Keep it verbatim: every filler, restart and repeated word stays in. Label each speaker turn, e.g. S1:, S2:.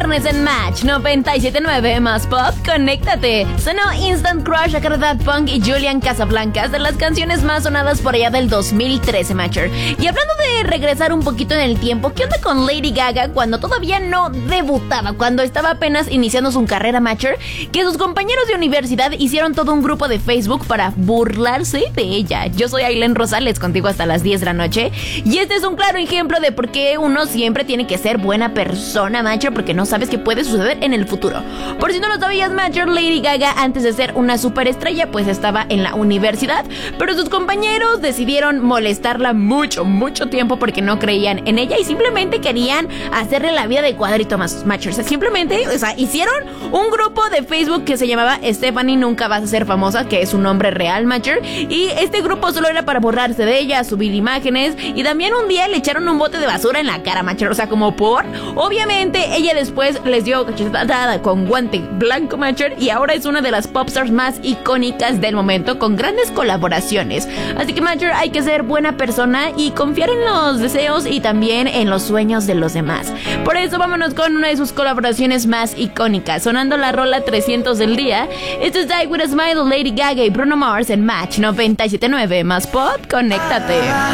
S1: viernes en Match noventa y siete punto nueve más pop, conéctate. Sonó Instant Crush a cargo de Daft Punk y Julian Casablancas, de las canciones más sonadas por allá del dos mil trece, Matcher. Y hablando de regresar un poquito en el tiempo, ¿qué onda con Lady Gaga cuando todavía no debutaba, cuando estaba apenas iniciando su carrera, Matcher? Que sus compañeros de universidad hicieron todo un grupo de Facebook para burlarse de ella. Yo soy Ailén Rosales, contigo hasta las diez de la noche, y este es un claro ejemplo de por qué uno siempre tiene que ser buena persona, Matcher, porque no sabes qué puede suceder en el futuro. Por si no lo sabías, Matcher, Lady Gaga, antes de ser una superestrella, pues estaba en la universidad, pero sus compañeros decidieron molestarla mucho, mucho tiempo porque no creían en ella y simplemente querían hacerle la vida de cuadrito más, Matcher. O sea, simplemente, o sea, hicieron un grupo de Facebook que se llamaba Stephanie Nunca Vas a Ser Famosa, que es su nombre real, Matcher, y este grupo solo era para borrarse de ella, subir imágenes, y también un día le echaron un bote de basura en la cara, Matcher, o sea, como por... Obviamente, ella después les dio cachetada con guante blanco, Matcher, y ahora es una de las popstars más icónicas del momento, con grandes colaboraciones. Así que, Matcher, hay que ser buena persona y confiar en los deseos y también en los sueños de los demás. Por eso vámonos con una de sus colaboraciones más icónicas, sonando la rola trescientos del día. Esto es Die With A Smile, Lady Gaga y Bruno Mars en Match noventa y siete punto nueve más pop, conéctate.